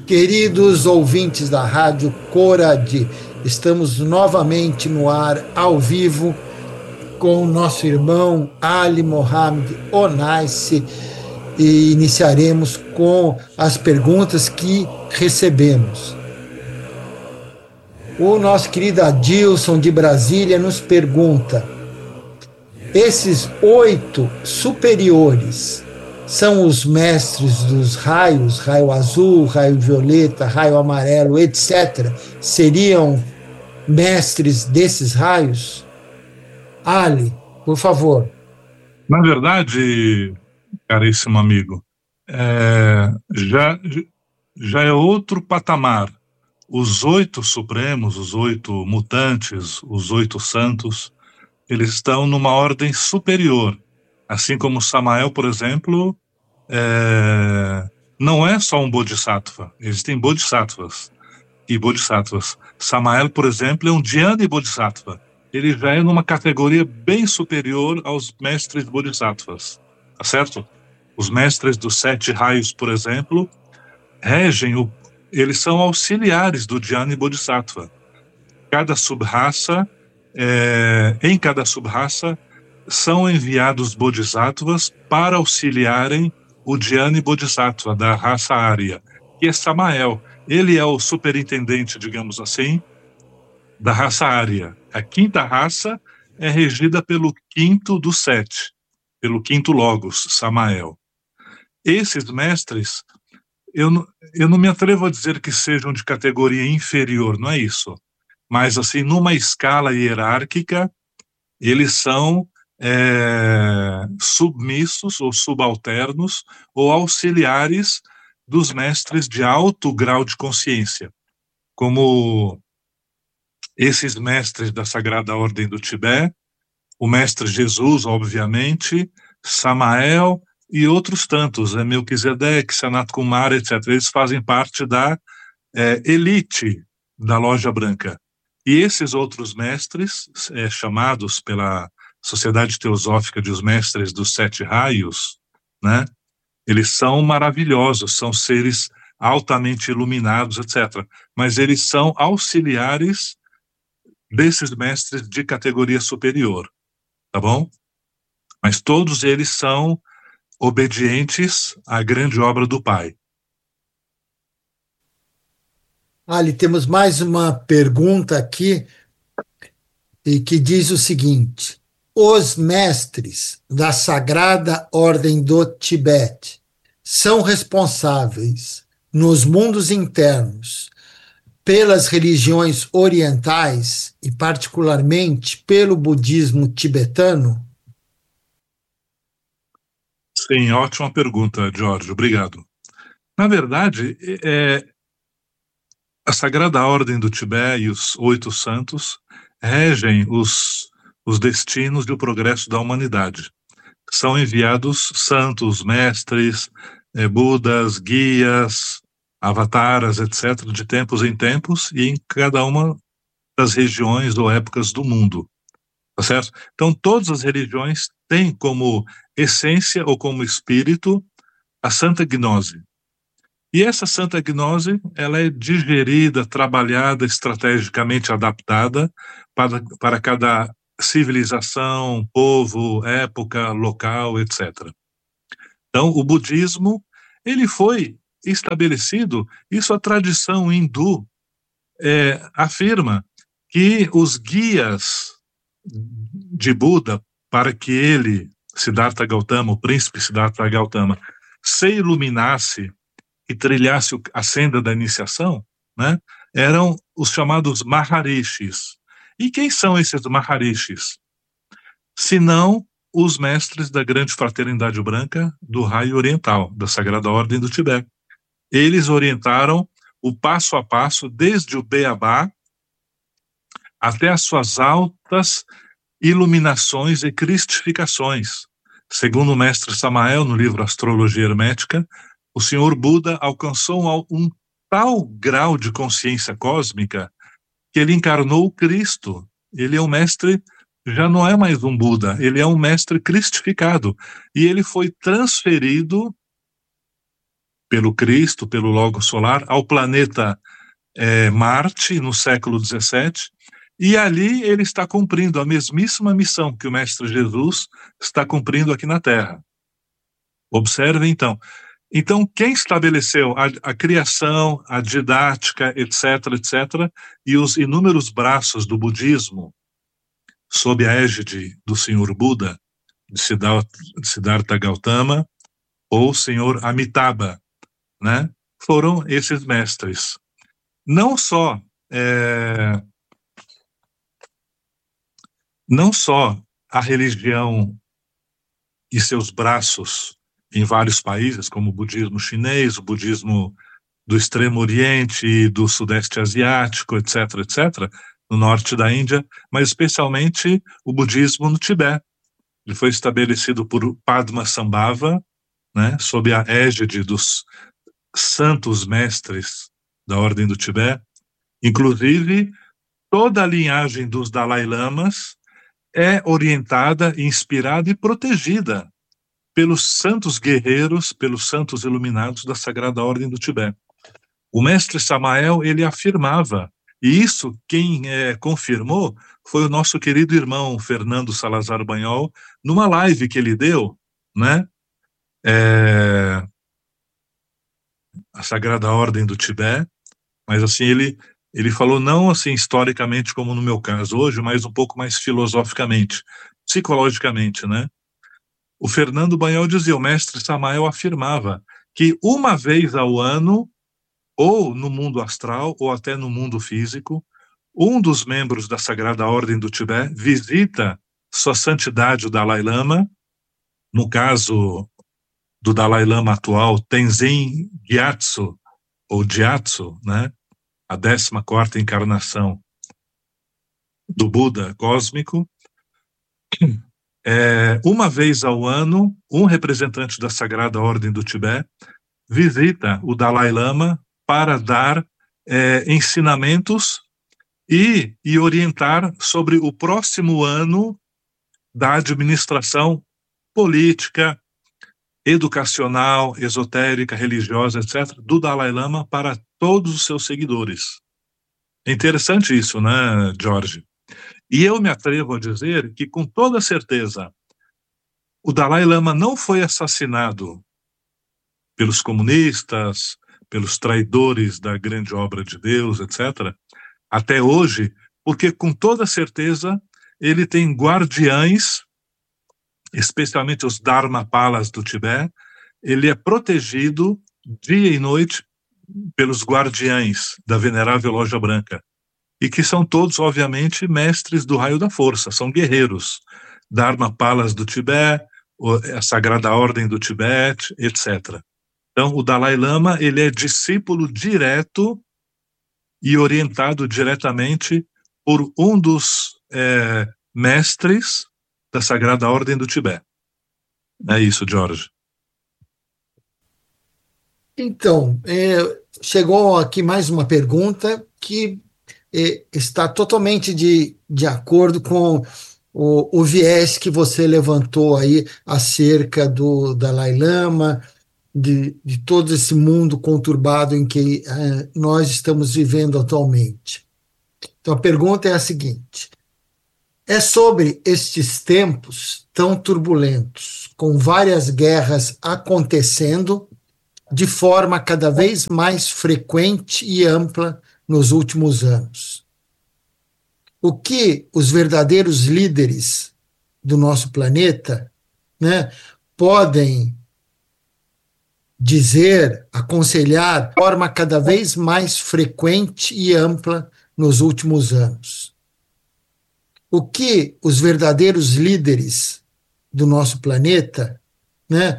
Queridos ouvintes da Rádio Coradi, estamos novamente no ar, ao vivo, com o nosso irmão Ali Mohamed Onaisi, e iniciaremos com as perguntas que recebemos. O nosso querido Adilson de Brasília nos pergunta: esses 8 superiores são os mestres dos raios, raio azul, raio violeta, raio amarelo, etc. Seriam mestres desses raios? Ali, por favor. Na verdade, caríssimo amigo, já é outro patamar. Os 8 supremos, os 8 mutantes, os 8 santos, eles estão numa ordem superior. Assim como Samael, por exemplo, não é só um bodhisattva. Existem bodhisattvas e bodhisattvas. Samael, por exemplo, é um dhyana bodhisattva. Ele já é numa categoria bem superior aos mestres bodhisattvas. Tá certo? Os mestres dos 7 raios, por exemplo, eles são auxiliares do dhyana bodhisattva. Cada sub-raça, em cada sub-raça, são enviados bodhisattvas para auxiliarem o dhyana bodhisattva da raça Arya, que é Samael. Ele é o superintendente, digamos assim, da raça Arya. A 5ª raça é regida pelo 5º dos 7, pelo 5º Logos, Samael. Esses mestres, eu não me atrevo a dizer que sejam de categoria inferior, não é isso. Mas, assim, numa escala hierárquica, eles são submissos ou subalternos ou auxiliares dos mestres de alto grau de consciência, como esses mestres da Sagrada Ordem do Tibete, o mestre Jesus, obviamente, Samael e outros tantos, Melquisedeque, Sanat Kumara, etc. Eles fazem parte da elite da Loja Branca. E esses outros mestres, chamados pela Sociedade Teosófica de os Mestres dos 7 Raios, né? Eles são maravilhosos, são seres altamente iluminados, etc. Mas eles são auxiliares desses mestres de categoria superior, tá bom? Mas todos eles são obedientes à grande obra do Pai. Ali, temos mais uma pergunta aqui, e que diz o seguinte: os mestres da Sagrada Ordem do Tibete são responsáveis nos mundos internos pelas religiões orientais e particularmente pelo budismo tibetano? Sim, ótima pergunta, Jorge, obrigado. Na verdade, a Sagrada Ordem do Tibete e os 8 santos regem os destinos e o progresso da humanidade. São enviados santos, mestres, budas, guias, avataras, etc., de tempos em tempos e em cada uma das regiões ou épocas do mundo. Tá certo? Então, todas as religiões têm como essência ou como espírito a Santa Gnose. E essa Santa Gnose, ela é digerida, trabalhada, estrategicamente adaptada para cada civilização, povo, época, local, etc. Então, o budismo, ele foi estabelecido, isso a tradição hindu afirma que os guias de Buda, para que ele, Siddhartha Gautama, o príncipe Siddhartha Gautama, se iluminasse e trilhasse a senda da iniciação, né, eram os chamados Maharishis. E quem são esses Maharishis? Senão os mestres da grande fraternidade branca do raio oriental, da Sagrada Ordem do Tibete. Eles orientaram o passo a passo, desde o Beabá até as suas altas iluminações e cristificações. Segundo o mestre Samael, no livro Astrologia Hermética, o senhor Buda alcançou um tal grau de consciência cósmica que ele encarnou o Cristo. Ele é um mestre, já não é mais um Buda, ele é um mestre cristificado. E ele foi transferido pelo Cristo, pelo Logos solar, ao planeta Marte, no século XVII, e ali ele está cumprindo a mesmíssima missão que o Mestre Jesus está cumprindo aqui na Terra. Observe, então. Então, quem estabeleceu a criação, a didática, etc., etc., e os inúmeros braços do budismo, sob a égide do Senhor Buda, de Siddhartha Gautama, ou Senhor Amitabha, né? Foram esses mestres. Não só a religião e seus braços em vários países, como o budismo chinês, o budismo do Extremo Oriente, do Sudeste Asiático, etc., etc., no norte da Índia, mas especialmente o budismo no Tibete. Ele foi estabelecido por Padmasambhava, né, sob a égide dos santos mestres da Ordem do Tibete. Inclusive, toda a linhagem dos Dalai Lamas é orientada, inspirada e protegida pelos santos guerreiros, pelos santos iluminados da Sagrada Ordem do Tibete. O mestre Samael, ele afirmava, e isso quem confirmou foi o nosso querido irmão Fernando Salazar Banhol, numa live que ele deu, né? A Sagrada Ordem do Tibete, mas assim, ele falou não assim historicamente como no meu caso hoje, mas um pouco mais filosoficamente, psicologicamente, né? O Fernando Banhol dizia, o mestre Samael afirmava que uma vez ao ano, ou no mundo astral, ou até no mundo físico, um dos membros da Sagrada Ordem do Tibete visita Sua Santidade o Dalai Lama, no caso do Dalai Lama atual, Tenzin Gyatso, ou Gyatso, né? A 14ª encarnação do Buda cósmico. Uma vez ao ano, um representante da Sagrada Ordem do Tibete visita o Dalai Lama para dar ensinamentos e orientar sobre o próximo ano da administração política, educacional, esotérica, religiosa, etc., do Dalai Lama para todos os seus seguidores. É interessante isso, né, Jorge? E eu me atrevo a dizer que, com toda certeza, o Dalai Lama não foi assassinado pelos comunistas, pelos traidores da grande obra de Deus, etc., até hoje, porque, com toda certeza, ele tem guardiães, especialmente os Dharmapalas do Tibete. Ele é protegido dia e noite pelos guardiães da Venerável Loja Branca, e que são todos, obviamente, mestres do raio da força, são guerreiros, Dharmapalas do Tibete, a Sagrada Ordem do Tibete, etc. Então, o Dalai Lama, ele é discípulo direto e orientado diretamente por um dos mestres da Sagrada Ordem do Tibete. É isso, Jorge. Então, chegou aqui mais uma pergunta que está totalmente de acordo com o viés que você levantou aí acerca do Dalai Lama, de todo esse mundo conturbado em que nós estamos vivendo atualmente. Então, a pergunta é a seguinte: é sobre estes tempos tão turbulentos, com várias guerras acontecendo de forma cada vez mais frequente e ampla nos últimos anos. O que os verdadeiros líderes do nosso planeta, né, podem dizer, aconselhar de forma cada vez mais frequente e ampla nos últimos anos? O que os verdadeiros líderes do nosso planeta, né,